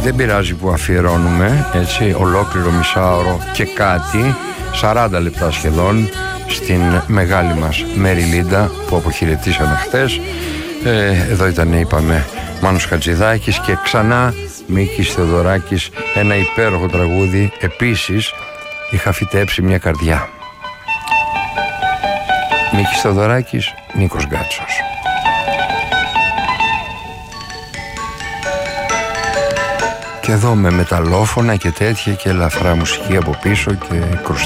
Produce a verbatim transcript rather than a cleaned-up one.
δεν πειράζει που αφιερώνουμε, έτσι, ολόκληρο μισάωρο και κάτι, σαράντα λεπτά σχεδόν, στην μεγάλη μας Μέρη Λίντα που αποχαιρετήσαμε χτες. ε, Εδώ ήταν, είπαμε, Μάνος Χατζηδάκης και ξανά Μίκης Θεοδωράκης, ένα υπέροχο τραγούδι. Επίσης είχα φυτέψει μια καρδιά. Μίκης Θεοδωράκης, Νίκος Γκάτσος. Και εδώ με μεταλλόφωνα και τέτοια και ελαφρά μουσική από πίσω και κρουστά.